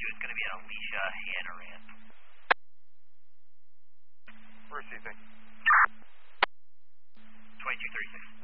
It's going to be an Alicia Hanaran. Receiving. 2236.